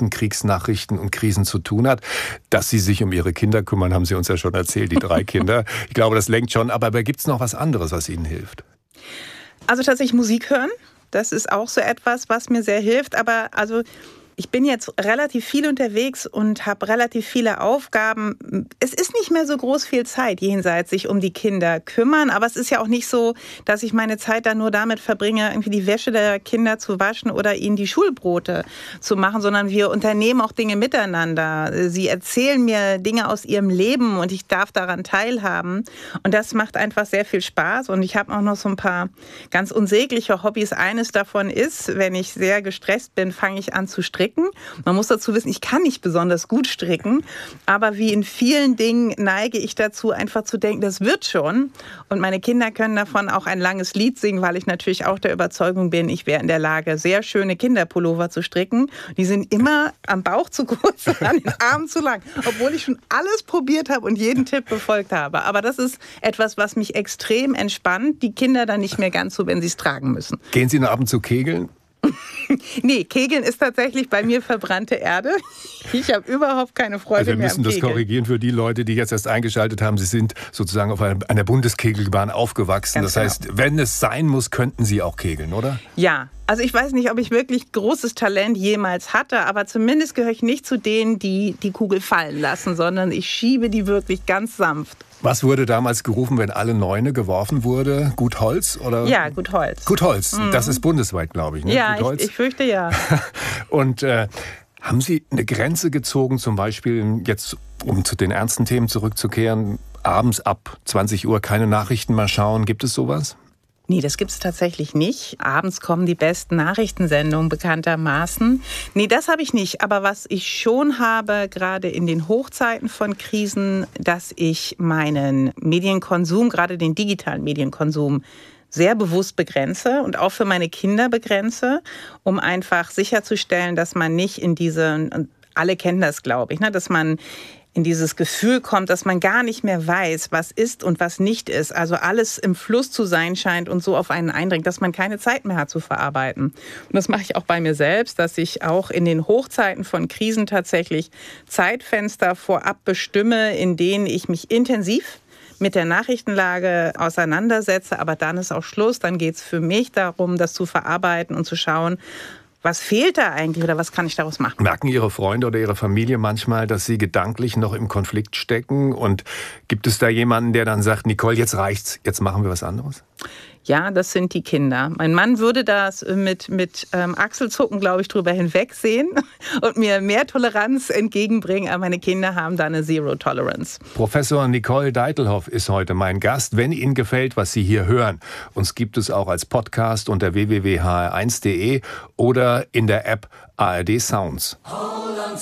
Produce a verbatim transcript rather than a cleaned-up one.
Nachrichten, Kriegsnachrichten und Krisen zu tun hat. Dass Sie sich um Ihre Kinder kümmern, haben Sie uns ja schon erzählt, die drei Kinder. Ich glaube, das lenkt schon. Aber, aber gibt es noch was anderes, was Ihnen hilft? Also tatsächlich Musik hören. Das ist auch so etwas, was mir sehr hilft. Aber also ich bin jetzt relativ viel unterwegs und habe relativ viele Aufgaben. Es ist nicht mehr so groß viel Zeit jenseits sich um die Kinder kümmern. Aber es ist ja auch nicht so, dass ich meine Zeit dann nur damit verbringe, irgendwie die Wäsche der Kinder zu waschen oder ihnen die Schulbrote zu machen, sondern wir unternehmen auch Dinge miteinander. Sie erzählen mir Dinge aus ihrem Leben und ich darf daran teilhaben. Und das macht einfach sehr viel Spaß. Und ich habe auch noch so ein paar ganz unsägliche Hobbys. Eines davon ist, wenn ich sehr gestresst bin, fange ich an zu stricken. Man muss dazu wissen, ich kann nicht besonders gut stricken, aber wie in vielen Dingen neige ich dazu, einfach zu denken, das wird schon. Und meine Kinder können davon auch ein langes Lied singen, weil ich natürlich auch der Überzeugung bin, ich wäre in der Lage, sehr schöne Kinderpullover zu stricken. Die sind immer am Bauch zu kurz und an den Armen zu lang, obwohl ich schon alles probiert habe und jeden Tipp befolgt habe. Aber das ist etwas, was mich extrem entspannt. Die Kinder dann nicht mehr ganz so, wenn sie es tragen müssen. Gehen Sie noch ab und zu kegeln? Nee, Kegeln ist tatsächlich bei mir verbrannte Erde. Ich habe überhaupt keine Freude also wir mehr müssen am das Kegeln. korrigieren für die Leute, die jetzt erst eingeschaltet haben. Sie sind sozusagen auf einer Bundeskegelbahn aufgewachsen. Ganz das heißt, genau. Wenn es sein muss, könnten Sie auch kegeln, oder? Ja, also ich weiß nicht, ob ich wirklich großes Talent jemals hatte, aber zumindest gehöre ich nicht zu denen, die die Kugel fallen lassen, sondern ich schiebe die wirklich ganz sanft. Was wurde damals gerufen, wenn alle Neune geworfen wurde? Gut Holz? Oder? Ja, gut Holz. Gut Holz, Mhm. das ist bundesweit, glaube ich. Ne? Ja, Gut Holz. ich, ich fürchte ja. Und äh, haben Sie eine Grenze gezogen, zum Beispiel jetzt, um zu den ernsten Themen zurückzukehren, abends ab zwanzig Uhr keine Nachrichten mehr schauen? Gibt es sowas? Nee, das gibt es tatsächlich nicht. Abends kommen die besten Nachrichtensendungen bekanntermaßen. Nee, das habe ich nicht. Aber was ich schon habe, gerade in den Hochzeiten von Krisen, dass ich meinen Medienkonsum, gerade den digitalen Medienkonsum, sehr bewusst begrenze und auch für meine Kinder begrenze, um einfach sicherzustellen, dass man nicht in diese, alle kennen das, glaube ich, ne, dass man in dieses Gefühl kommt, dass man gar nicht mehr weiß, was ist und was nicht ist. Also alles im Fluss zu sein scheint und so auf einen eindringt, dass man keine Zeit mehr hat zu verarbeiten. Und das mache ich auch bei mir selbst, dass ich auch in den Hochzeiten von Krisen tatsächlich Zeitfenster vorab bestimme, in denen ich mich intensiv mit der Nachrichtenlage auseinandersetze. Aber dann ist auch Schluss. Dann geht es für mich darum, das zu verarbeiten und zu schauen, was fehlt da eigentlich oder was kann ich daraus machen? Merken Ihre Freunde oder Ihre Familie manchmal, dass Sie gedanklich noch im Konflikt stecken? Und gibt es da jemanden, der dann sagt, Nicole, jetzt reicht's, jetzt machen wir was anderes? Ja, das sind die Kinder. Mein Mann würde das mit, mit ähm, Achselzucken, glaube ich, drüber hinwegsehen und mir mehr Toleranz entgegenbringen. Aber meine Kinder haben da eine Zero Tolerance. Professor Nicole Deitelhoff ist heute mein Gast. Wenn Ihnen gefällt, was Sie hier hören, uns gibt es auch als Podcast unter w w w punkt h r eins punkt d e oder in der App A R D Sounds.